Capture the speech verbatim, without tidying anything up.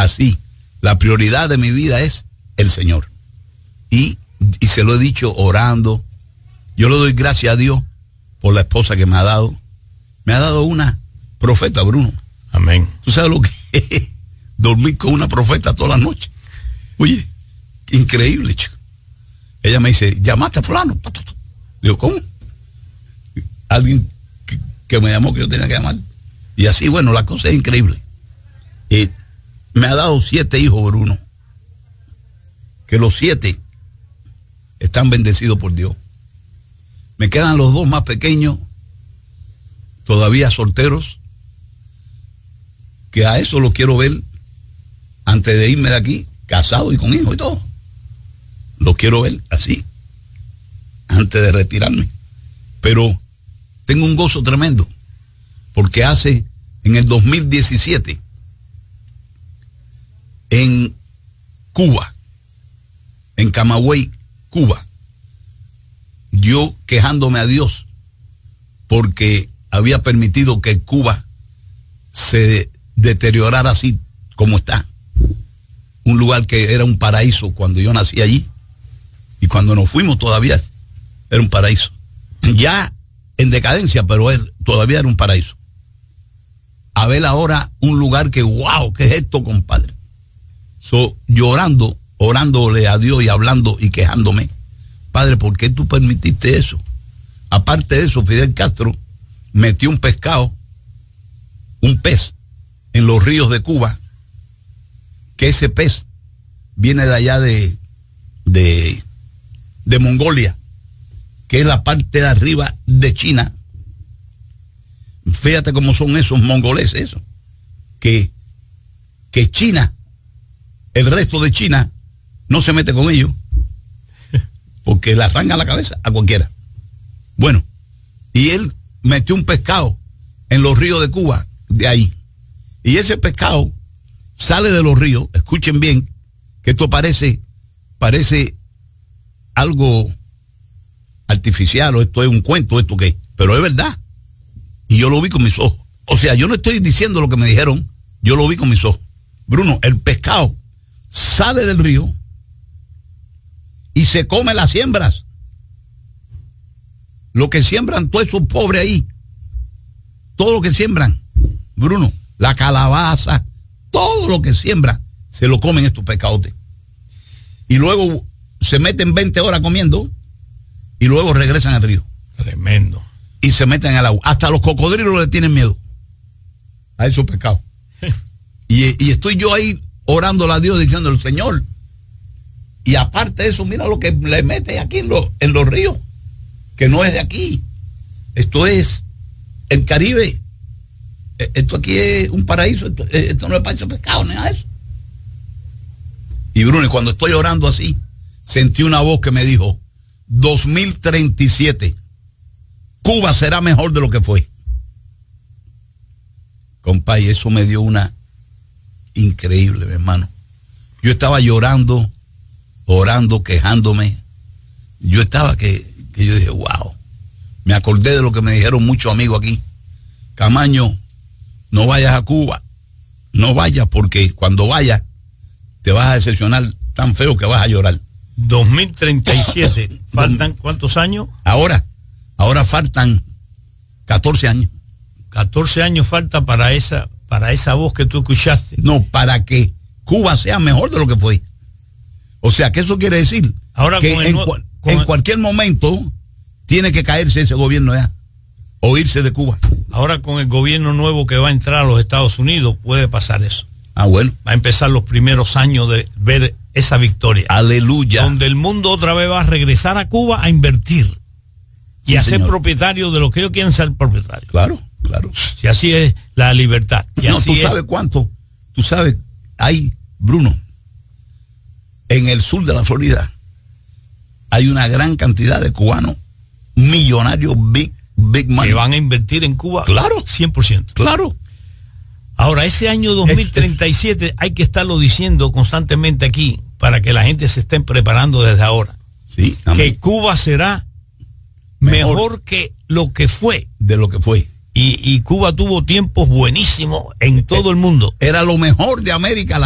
así. La prioridad de mi vida es el Señor. Y, y se lo he dicho orando. Yo le doy gracias a Dios por la esposa que me ha dado. Me ha dado una profeta, Bruno. Amén. ¿Tú sabes lo que es dormir con una profeta toda la noche? Oye, increíble, chico. Ella me dice, ¿llamaste a fulano? Digo, ¿cómo? Alguien que, que me llamó que yo tenía que llamar. Y así, bueno, la cosa es increíble. Y me ha dado siete hijos, Bruno. Que los siete están bendecidos por Dios. Me quedan los dos más pequeños, todavía solteros, que a eso lo quiero ver antes de irme de aquí, casado y con hijos y todo. Lo quiero ver así, antes de retirarme. Pero tengo un gozo tremendo, porque hace, en el dos mil diecisiete, en Cuba, en Camagüey, Cuba, yo quejándome a Dios porque había permitido que Cuba se deteriorara así como está. Un lugar que era un paraíso cuando yo nací allí, y cuando nos fuimos todavía era un paraíso. Ya en decadencia, pero él todavía era un paraíso. A ver ahora un lugar que, wow, ¿qué es esto, compadre? So, llorando, orándole a Dios y hablando y quejándome. Padre, ¿por qué tú permitiste eso? Aparte de eso, Fidel Castro metió un pescado, un pez, en los ríos de Cuba, que ese pez viene de allá de, de, de Mongolia, que es la parte de arriba de China. Fíjate cómo son esos mongoleses, eso. Que, que China, el resto de China, no se mete con ellos, porque le arranca la cabeza a cualquiera. Bueno, y él metió un pescado en los ríos de Cuba, de ahí. Y ese pescado sale de los ríos, escuchen bien, que esto parece, parece algo artificial, o esto es un cuento, esto qué, pero es verdad. Y yo lo vi con mis ojos. O sea, yo no estoy diciendo lo que me dijeron, yo lo vi con mis ojos. Bruno, el pescado sale del río y se come las siembras. Lo que siembran todos esos pobres ahí, todo lo que siembran, Bruno, la calabaza, todo lo que siembra, se lo comen estos pescadotes. Y luego se meten veinte horas comiendo y luego regresan al río. Tremendo. Y se meten al agua. Hasta los cocodrilos le tienen miedo a esos pescados. y, y estoy yo ahí orándole a Dios diciéndole, Señor, y aparte de eso, mira lo que le mete aquí en los, en los ríos, que no es de aquí. Esto es el Caribe. Esto aquí es un paraíso. Esto, esto no es para ese pescado, ni nada de eso. Y Bruno, cuando estoy orando así, sentí una voz que me dijo, dos mil treinta y siete, Cuba será mejor de lo que fue. Compadre, eso me dio una increíble, mi hermano. Yo estaba llorando, orando, quejándome. Yo estaba que, que yo dije, wow. Me acordé de lo que me dijeron muchos amigos aquí. Camaño, no vayas a Cuba. No vayas, porque cuando vayas te vas a decepcionar tan feo que vas a llorar. dos mil treinta y siete. ¿Faltan cuántos años? Ahora, ahora faltan catorce años. catorce años falta para esa, para esa voz que tú escuchaste. No, para que Cuba sea mejor de lo que fue. O sea, que eso quiere decir ahora que con en, nuevo, cu con en el, cualquier momento tiene que caerse ese gobierno ya, o irse de Cuba. Ahora con el gobierno nuevo que va a entrar a los Estados Unidos puede pasar eso. Ah, bueno. Va a empezar los primeros años de ver esa victoria. Aleluya. Donde el mundo otra vez va a regresar a Cuba a invertir y sí, a ser señor. propietario de lo que ellos quieren ser propietarios. Claro, claro. Si así es la libertad. Y no, así tú es. sabes cuánto, tú sabes, hay, Bruno, en el sur de la Florida, hay una gran cantidad de cubanos millonarios, big, big money. Que van a invertir en Cuba. Claro. cien por ciento. Claro. Ahora, ese año dos mil treinta y siete este, hay que estarlo diciendo constantemente aquí para que la gente se esté preparando desde ahora. Sí, que Cuba será mejor, mejor que lo que fue. De lo que fue. Y, y Cuba tuvo tiempos buenísimos en todo el mundo. Era lo mejor de América.